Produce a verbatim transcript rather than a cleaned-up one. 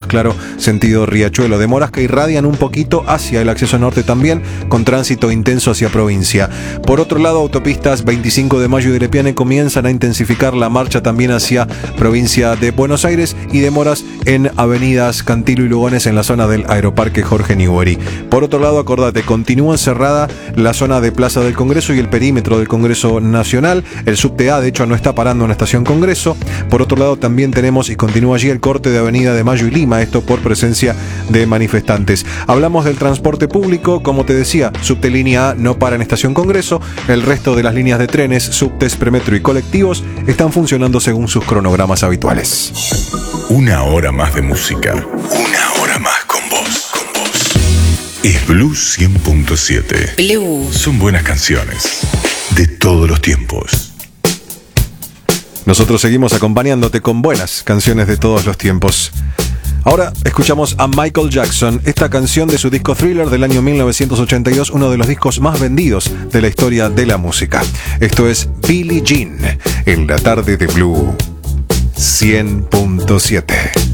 claro, sentido Riachuelo. Demoras que irradian un poquito hacia el acceso norte también, con tránsito intenso hacia provincia. Por otro lado, autopistas veinticinco de Mayo y de Lepiane comienzan a intensificar la marcha también hacia provincia de Buenos Aires y demoras en avenidas Cantilo y Lugones en la zona del Aeroparque Jorge Newbery. Por otro lado, acordate, continúa cerrada la zona de Plaza del Congreso y el perímetro del Congreso Nacional. El subte A, de hecho, no está parando en la estación Congreso. Por otro lado, también tenemos y continúa allí el corte de Avenida de Mayo y Lima, esto por presencia de manifestantes. Hablamos del transporte público, como te decía, subte línea A no para en estación Congreso. El resto de las líneas de trenes, subtes, premetro y colectivos están funcionando según sus cronogramas habituales. Una hora más de música. Una hora más con vos. Con vos. Es Blues cien punto siete. Blues. Son buenas canciones de todos los tiempos. Nosotros seguimos acompañándote con buenas canciones de todos los tiempos. Ahora escuchamos a Michael Jackson, esta canción de su disco Thriller del año mil novecientos ochenta y dos, uno de los discos más vendidos de la historia de la música. Esto es Billie Jean, en la tarde de Blue cien punto siete.